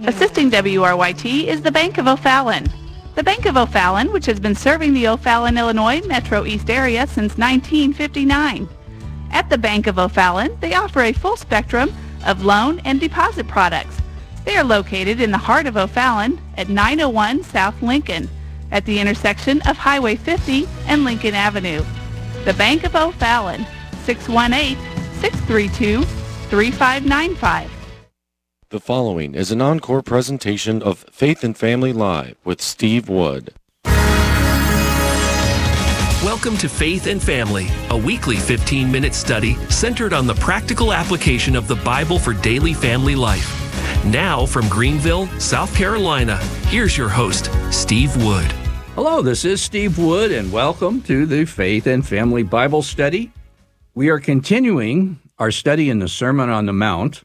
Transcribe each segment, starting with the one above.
Assisting WRYT is the Bank of O'Fallon. The Bank of O'Fallon, which has been serving the O'Fallon, Illinois Metro East area since 1959. At the Bank of O'Fallon, they offer a full spectrum of loan and deposit products. They are located in the heart of O'Fallon at 901 South Lincoln, at the intersection of Highway 50 and Lincoln Avenue. The Bank of O'Fallon, 618-632-3595. The following is an encore presentation of Faith and Family Live with Steve Wood. Welcome to Faith and Family, a weekly 15-minute study centered on the practical application of the Bible for daily family life. Now from Greenville, South Carolina, here's your host, Steve Wood. Hello, this is Steve Wood, and welcome to the Faith and Family Bible Study. We are continuing our study in the Sermon on the Mount,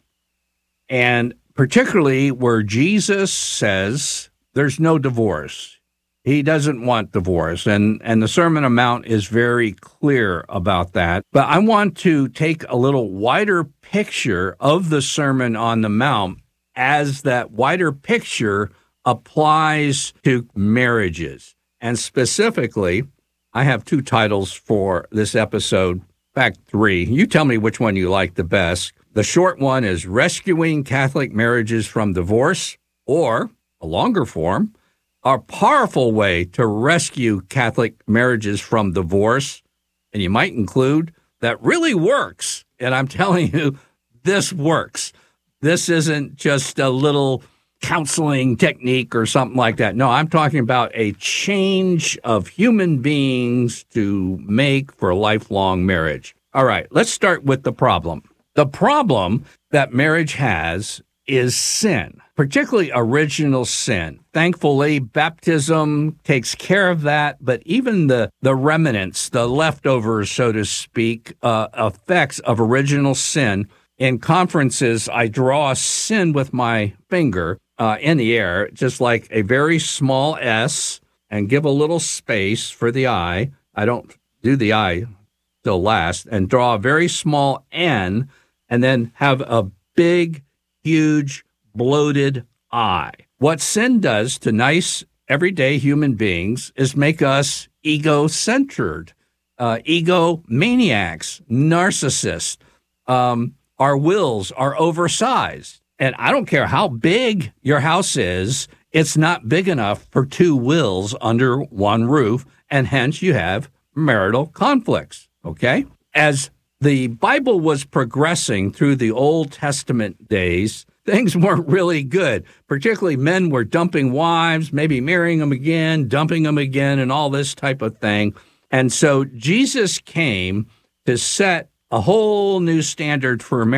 and particularly where Jesus says there's no divorce. He doesn't want divorce, and the Sermon on the Mount is very clear about that. But I want to take a little wider picture of the Sermon on the Mount as that wider picture applies to marriages. And specifically, I have two titles for this episode, in fact, three. You tell me which one you like the best. The short one is Rescuing Catholic Marriages from Divorce, or a longer form, a powerful way to rescue Catholic marriages from divorce. And you might include that really works. And I'm telling you, this works. This isn't just a little counseling technique or something like that. No, I'm talking about a change of human beings to make for a lifelong marriage. All right, let's start with the problem. The problem that marriage has is sin, particularly original sin. Thankfully, baptism takes care of that, but even the remnants, the leftovers, so to speak, effects of original sin. In conferences, I draw a sin with my finger in the air, just like a very small S, and give a little space for the I. I don't do the I till last, and draw a very small N, and then have a big, huge, bloated I. What sin does to nice, everyday human beings is make us ego-centered, egomaniacs, narcissists. Our wills are oversized. And I don't care how big your house is, it's not big enough for two wills under one roof, and hence you have marital conflicts, okay? As the Bible was progressing through the Old Testament days, things weren't really good. Particularly men were dumping wives, maybe marrying them again, dumping them again, and all this type of thing. And so Jesus came to set a whole new standard for marriage.